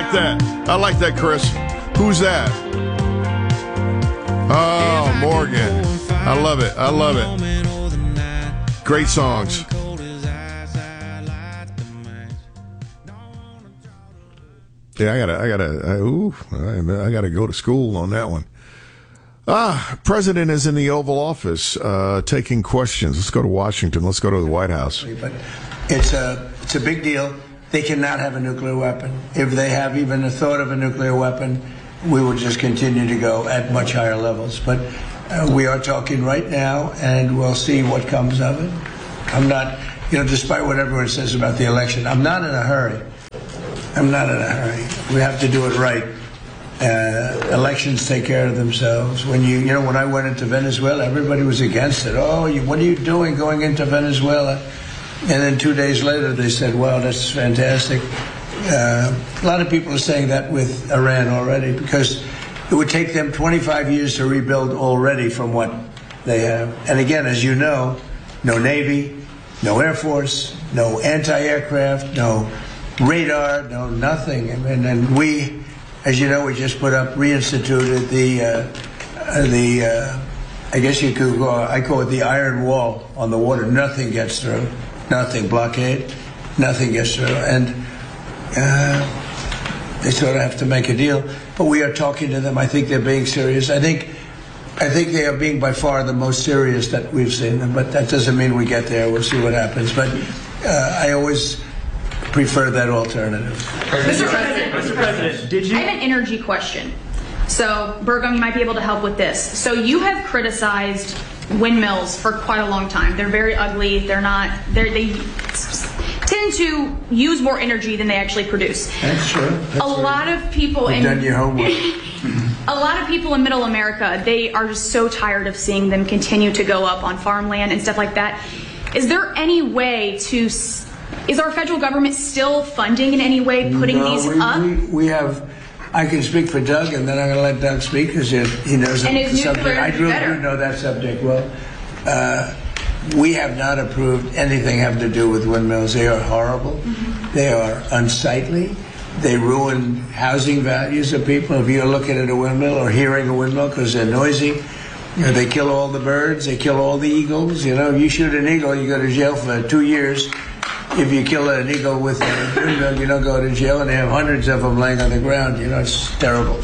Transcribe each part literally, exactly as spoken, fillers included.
like that. I like that, Chris. Who's that? Oh, Morgan. I love it. I love it. Great songs. Yeah, I gotta, I gotta, I, ooh, I, I gotta go to school on that one. Ah, President is in the Oval Office uh, taking questions. Let's go to Washington. Let's go to the White House. But it's a, it's a big deal. They cannot have a nuclear weapon. If they have even a thought of a nuclear weapon, we will just continue to go at much higher levels. But uh, we are talking right now, and we'll see what comes of it. I'm not, you know, despite what everyone says about the election, I'm not in a hurry. I'm not in a hurry. We have to do it right. Uh, elections take care of themselves. When you, you know, when I went into Venezuela, everybody was against it. Oh, you, what are you doing going into Venezuela? And then two days later, they said, "Wow, that's fantastic." Uh, a lot of people are saying that with Iran already, because it would take them twenty-five years to rebuild already from what they have. And again, as you know, no Navy, no Air Force, no anti-aircraft, no radar, no nothing. And then we, as you know, we just put up, reinstituted the, uh, the uh, I guess you could go, I call it the iron wall on the water. Nothing gets through. Nothing. Blockade. Nothing gets through. And uh, they sort of have to make a deal. But we are talking to them. I think they're being serious. I think I think they are being by far the most serious that we've seen them. But that doesn't mean we get there. We'll see what happens. But uh, I always prefer that alternative. Mister President, Mister President, did you? I have an energy question. So, Burgum, you might be able to help with this. So, you have criticized windmills for quite a long time. They're very ugly. They're not. They're, they tend to use more energy than they actually produce. That's true. That's a true. lot of people You've in done your homework. A lot of people in Middle America, they are just so tired of seeing them continue to go up on farmland and stuff like that. Is there any way to? Is our federal government still funding in any way, putting no, these we, up? We, we have. I can speak for Doug, and then I'm going to let Doug speak because he knows and the subject. I really better. do know that subject well. Uh, we have not approved anything having to do with windmills. They are horrible. Mm-hmm. They are unsightly. They ruin housing values of people. If you're looking at a windmill or hearing a windmill because they're noisy, you know, they kill all the birds. They kill all the eagles. You know, you shoot an eagle, you go to jail for two years. If you kill an eagle with a windmill, you don't go to jail, and they have hundreds of them laying on the ground. You know, it's terrible.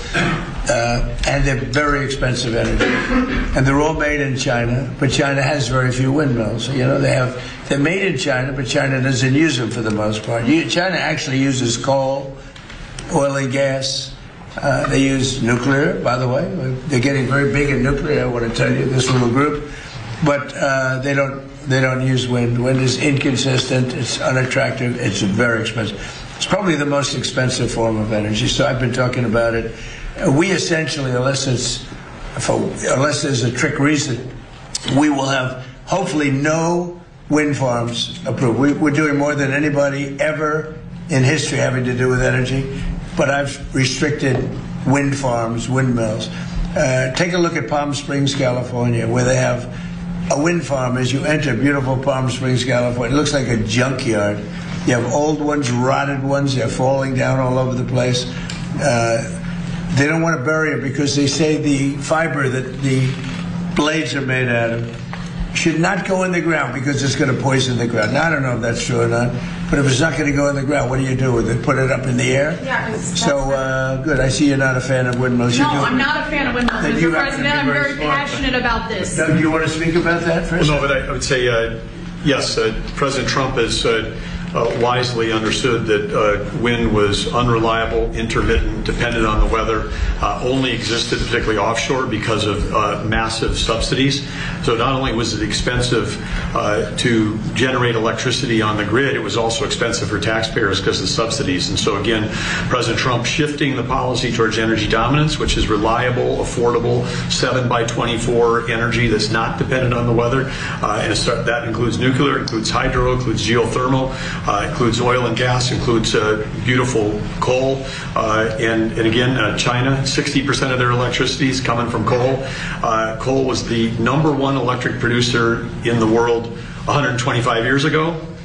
Uh, and they're very expensive energy. And they're all made in China, but China has very few windmills. You know, they have, they're made in China, but China doesn't use them for the most part. China actually uses coal, oil and gas. Uh, they use nuclear, by the way. They're getting very big in nuclear, I want to tell you, this little group. But uh, they don't they don't use wind. Wind is inconsistent. It's unattractive. It's very expensive. It's probably the most expensive form of energy. So I've been talking about it. Uh, we essentially, unless it's for, unless there's a trick reason, we will have hopefully no wind farms approved. We, we're doing more than anybody ever in history having to do with energy. But I've restricted wind farms, windmills. Uh, take a look at Palm Springs, California, where they have a wind farm. As you enter beautiful Palm Springs, California, it looks like a junkyard. You have old ones, rotted ones. They're falling down all over the place. Uh, they don't want to bury it because they say the fiber that the blades are made out of should not go in the ground because it's going to poison the ground. Now, I don't know if that's true or not, but if it's not going to go in the ground, what do you do with it? Put it up in the air? Yeah. So, uh, good. I see you're not a fan of windmills. No, I'm not a fan of windmills, Mister President. I'm very smart. passionate about this. Doug, do you want to speak about that first? Well, no, but I, I would say, uh, yes, uh, President Trump has uh, uh, wisely understood that uh, wind was unreliable, intermittent, dependent on the weather, uh, only existed particularly offshore because of uh, massive subsidies. So not only was it expensive uh, to generate electricity on the grid, it was also expensive for taxpayers because of the subsidies. And so again, President Trump shifting the policy towards energy dominance, which is reliable, affordable, seven by twenty-four energy that's not dependent on the weather. Uh, and that includes nuclear, includes hydro, includes geothermal, uh, includes oil and gas, includes uh, beautiful coal. Uh, and, and again, uh, China, sixty percent of their electricity is coming from coal. Uh, coal was the number one electric producer in the world one hundred twenty-five years ago.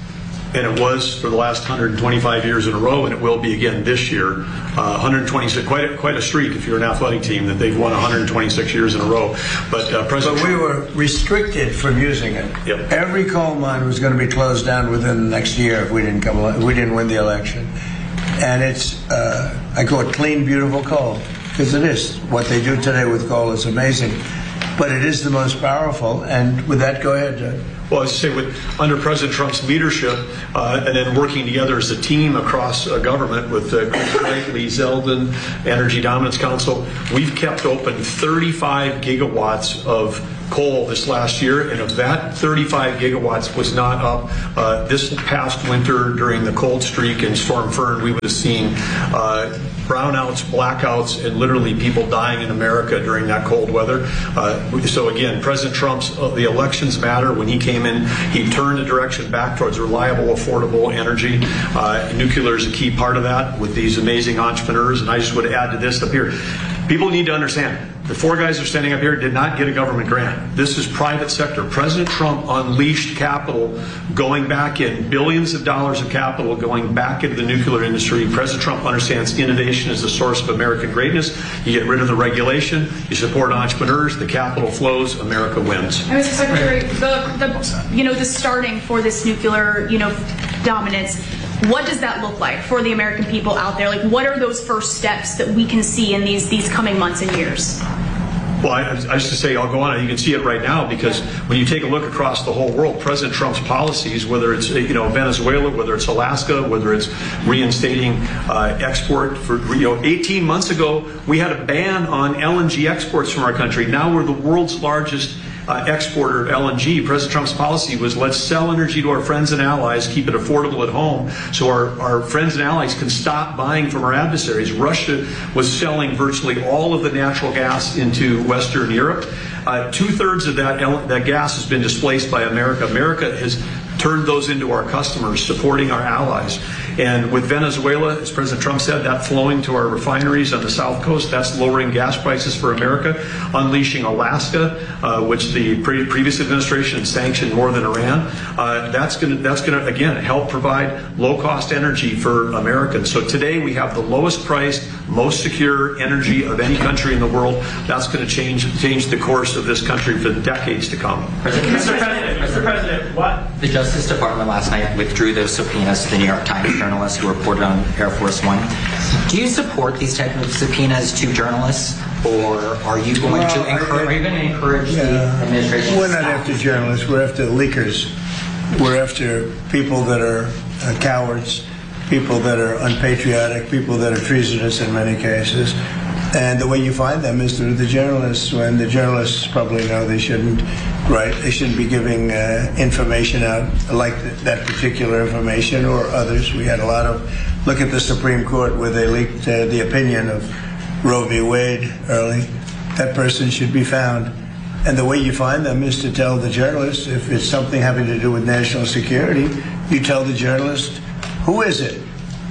and it was for the last one hundred twenty-five years in a row, and it will be again this year. Uh, one hundred twenty-six, quite a, quite a streak if you're an athletic team that they've won one hundred twenty-six years in a row. But uh, President, but we were restricted from using it. Yep. Every coal mine was going to be closed down within the next year if we didn't come, if we didn't win the election. And it's, uh, I call it clean, beautiful coal, because it is. What they do today with coal is amazing. But it is the most powerful. And with that, go ahead, Judge. Well, as I say, with under President Trump's leadership, uh, and then working together as a team across uh, government with uh, Chris Wright, Lee Zeldin, Energy Dominance Council, we've kept open thirty-five gigawatts of coal this last year, and of that, thirty-five gigawatts was not up. Uh, this past winter, during the cold streak and Storm Fern, we would have seen uh, brownouts, blackouts, and literally people dying in America during that cold weather. Uh, so again, President Trump's uh, the elections matter. When he came in, he turned the direction back towards reliable, affordable energy. Uh, nuclear is a key part of that with these amazing entrepreneurs. And I just would add to this up here. People need to understand, the four guys that are standing up here did not get a government grant. This is private sector. President Trump unleashed capital going back in, billions of dollars of capital going back into the nuclear industry. President Trump understands innovation is the source of American greatness. You get rid of the regulation, you support entrepreneurs, the capital flows, America wins. I was Secretary, the, the, you know, the starting for this nuclear, you know, dominance. What does that look like for the American people out there? Like, what are those first steps that we can see in these these coming months and years? Well, I, I used to say, I'll go on, you can see it right now, because when you take a look across the whole world, President Trump's policies, whether it's, you know, Venezuela, whether it's Alaska, whether it's reinstating uh, export for, you know, eighteen months ago, we had a ban on L N G exports from our country. Now we're the world's largest Uh, exporter of L N G. President Trump's policy was, let's sell energy to our friends and allies, keep it affordable at home, so our, our friends and allies can stop buying from our adversaries. Russia was selling virtually all of the natural gas into Western Europe. Uh, two-thirds of that, that gas has been displaced by America. America has turned those into our customers, supporting our allies. And with Venezuela, as President Trump said, that flowing to our refineries on the South Coast, that's lowering gas prices for America. Unleashing Alaska, uh, which the pre previous administration sanctioned more than Iran, uh, that's going to, that's going to, again, help provide low-cost energy for Americans. So today we have the lowest priced, most secure energy of any country in the world. That's going to change, change the course of this country for decades to come. President, Mister President, Mister President, what? The Justice Department last night withdrew those subpoenas to the New York Times journalists who reported on Air Force One. Do you support these type of subpoenas to journalists, or are you going well, to encourage, are you going to encourage yeah, the administration? We're not after journalists. We're after leakers. We're after people that are uh, cowards, people that are unpatriotic, people that are treasonous in many cases. And the way you find them is through the journalists, when the journalists probably know they shouldn't write, they shouldn't be giving uh, information out like th that particular information or others. We had a lot of, look at the Supreme Court where they leaked uh, the opinion of Roe v. Wade early. That person should be found. And the way you find them is to tell the journalist, if it's something having to do with national security, you tell the journalist, who is it?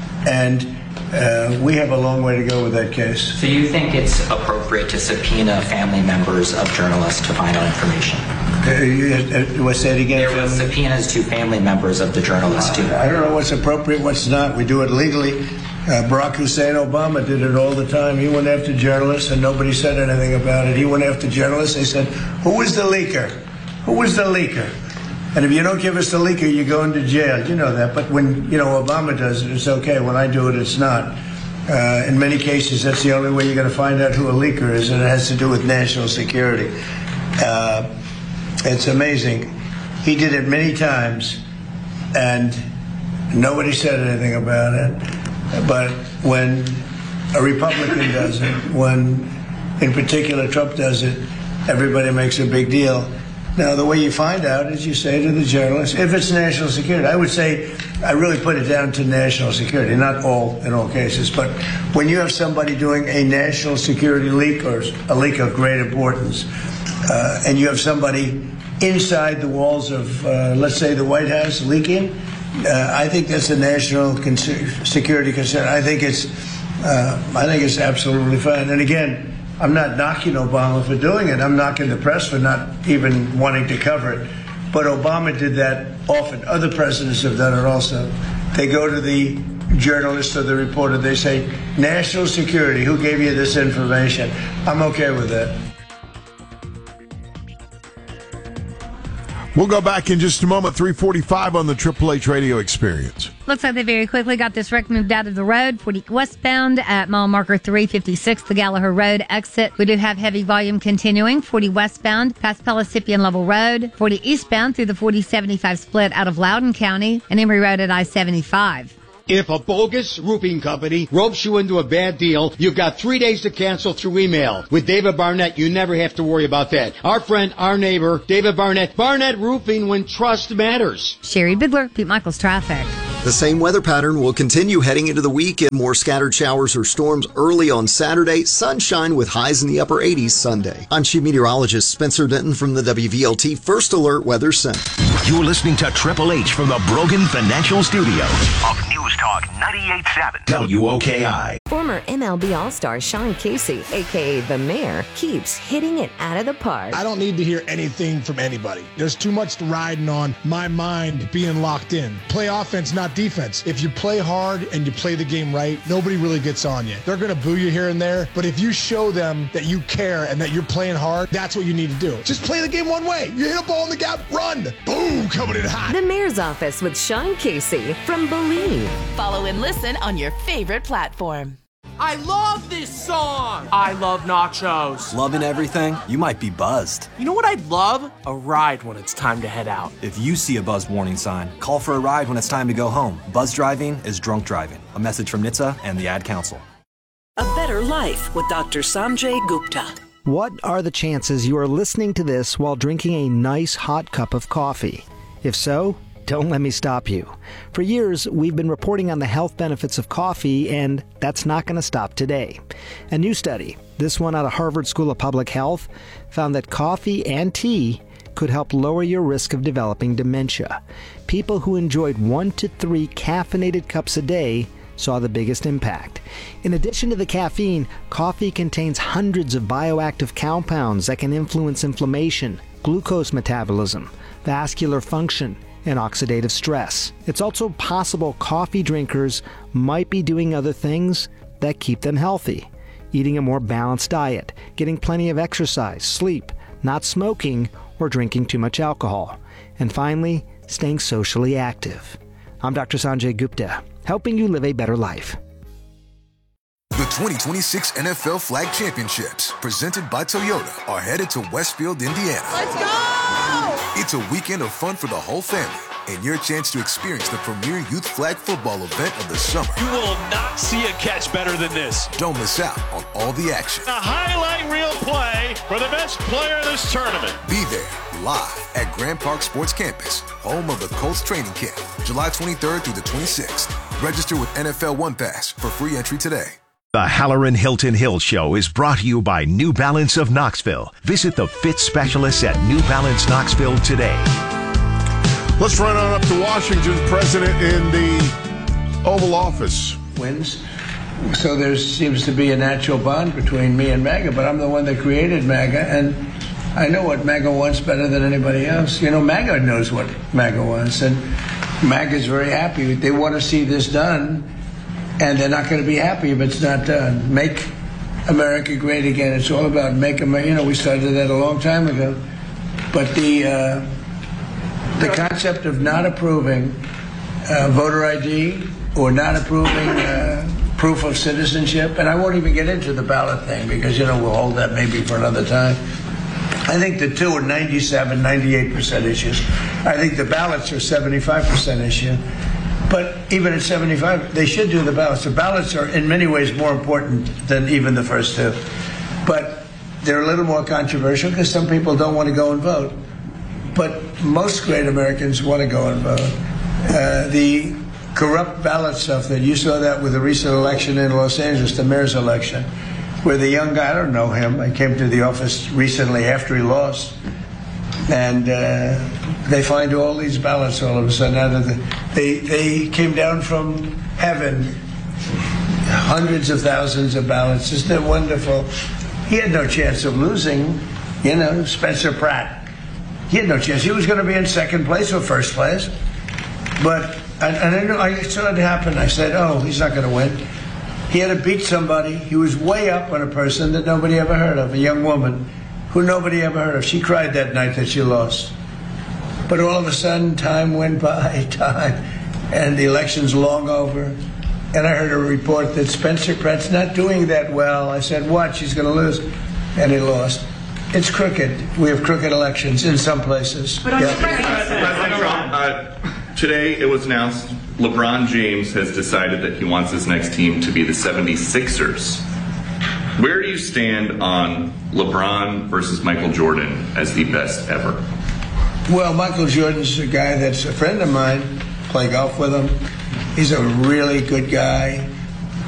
And Uh, we have a long way to go with that case. So you think it's appropriate to subpoena family members of journalists to find out information? Uh, you, uh, what's that again? There was subpoenas to family members of the journalists too. I don't know what's appropriate, what's not. We do it legally. Uh, Barack Hussein Obama did it all the time. He went after journalists and nobody said anything about it. He went after journalists. They said, who was the leaker? Who was the leaker? And if you don't give us the leaker, you go into jail. You know that. But when, you know, Obama does it, it's okay. When I do it, it's not. Uh, in many cases, that's the only way you're going to find out who a leaker is, and it has to do with national security. Uh, it's amazing. He did it many times, and nobody said anything about it. But when a Republican does it, when, in particular, Trump does it, everybody makes a big deal. Now, the way you find out is you say to the journalist, if it's national security, I would say, I really put it down to national security, not all in all cases, but when you have somebody doing a national security leak or a leak of great importance, uh, and you have somebody inside the walls of, uh, let's say, the White House leaking, uh, I think that's a national con security concern. I think it's, uh, I think it's absolutely fine. And again, I'm not knocking Obama for doing it. I'm knocking the press for not even wanting to cover it. but Obama did that often. Other presidents have done it also. They go to the journalist or the reporter, they say, national security, who gave you this information? I'm okay with that. We'll go back in just a moment, three forty-five on the Triple H Radio Experience. Looks like they very quickly got this wreck moved out of the road. forty westbound at mile marker three fifty-six, the Gallagher Road exit. We do have heavy volume continuing. forty westbound past Pellissippi Level Road. forty eastbound through the forty seventy-five split out of Loudoun County. And Emory Road at I seventy-five. If a bogus roofing company ropes you into a bad deal, you've got three days to cancel through email. With David Barnett, you never have to worry about that. Our friend, our neighbor, David Barnett. Barnett Roofing, when trust matters. Sherry Bigler, Pete Michaels Traffic. The same weather pattern will continue heading into the weekend. More scattered showers or storms early on Saturday. Sunshine with highs in the upper eighties Sunday. I'm Chief Meteorologist Spencer Denton from the W V L T First Alert Weather Center. You're listening to Triple H from the Brogan Financial Studios of News Talk ninety-eight point seven W O K I. Former M L B All-Star Sean Casey, a k a. The Mayor, keeps hitting it out of the park. I don't need to hear anything from anybody. There's too much riding on my mind being locked in. Play offense, not defense. If you play hard and you play the game right, nobody really gets on you. They're going to boo you here and there, but if you show them that you care and that you're playing hard, that's what you need to do. Just play the game one way. You hit a ball in the gap, run. Boom, coming in hot. The Mayor's Office with Sean Casey from Believe. Follow and listen on your favorite platform. I love this song! I love nachos. Loving everything? You might be buzzed. You know what I'd love? A ride when it's time to head out. If you see a buzz warning sign, call for a ride when it's time to go home. Buzz driving is drunk driving. A message from N H T S A and the Ad Council. A Better Life with Doctor Sanjay Gupta. What are the chances you are listening to this while drinking a nice hot cup of coffee? If so, don't let me stop you. For years, we've been reporting on the health benefits of coffee, and that's not going to stop today. A new study, this one out of Harvard School of Public Health, found that coffee and tea could help lower your risk of developing dementia. People who enjoyed one to three caffeinated cups a day saw the biggest impact. In addition to the caffeine, coffee contains hundreds of bioactive compounds that can influence inflammation, glucose metabolism, vascular function, and oxidative stress. It's also possible coffee drinkers might be doing other things that keep them healthy. Eating a more balanced diet, getting plenty of exercise, sleep, not smoking, or drinking too much alcohol. And finally, staying socially active. I'm Doctor Sanjay Gupta, helping you live a better life. The twenty twenty-six N F L Flag Championships, presented by Toyota, are headed to Westfield, Indiana. Let's go! It's a weekend of fun for the whole family and your chance to experience the premier youth flag football event of the summer. You will not see a catch better than this. Don't miss out on all the action. A highlight reel play for the best player of this tournament. Be there live at Grand Park Sports Campus, home of the Colts training camp, July twenty-third through the twenty-sixth. Register with N F L One Pass for free entry today. The Halloran Hilton Hill Show is brought to you by New Balance of Knoxville. Visit the fit specialists at New Balance Knoxville today. Let's run on up to Washington. President in the Oval Office wins. So there seems to be a natural bond between me and MAGA, but I'm the one that created MAGA, and I know what MAGA wants better than anybody else. You know, MAGA knows what MAGA wants, and MAGA is very happy. They want to see this done, and they're not going to be happy if it's not done. Make America great again. It's all about make America. You know, we started that a long time ago. But the uh, the concept of not approving uh, voter I D or not approving uh, proof of citizenship, and I won't even get into the ballot thing because, you know, we'll hold that maybe for another time. I think the two are ninety-seven, ninety-eight percent issues. I think the ballots are seventy-five percent issue. But even at seventy-five, they should do the ballots. The ballots are in many ways more important than even the first two. But they're a little more controversial because some people don't want to go and vote. But most great Americans want to go and vote. Uh, the corrupt ballot stuff, that you saw that with the recent election in Los Angeles, the mayor's election, where the young guy, I don't know him, I came to the office recently after he lost, and uh, they find all these ballots all of a sudden out of the, they, they came down from heaven, hundreds of thousands of ballots. Isn't it wonderful? He had no chance of losing, you know, Spencer Pratt. He had no chance. He was going to be in second place or first place. But, and, and I, knew, I saw it happen. I said, oh, he's not going to win. He had to beat somebody. He was way up on a person that nobody ever heard of, a young woman who nobody ever heard of. She cried that night that she lost. But all of a sudden, time went by, time, and the election's long over. And I heard a report that Spencer Pratt's not doing that well. I said, what? She's going to lose. And he lost. It's crooked. We have crooked elections in some places. But yeah. President Trump, uh, today it was announced LeBron James has decided that he wants his next team to be the seventy-sixers. Where do you stand on LeBron versus Michael Jordan as the best ever? Well, Michael Jordan's a guy that's a friend of mine. Play golf with him. He's a really good guy.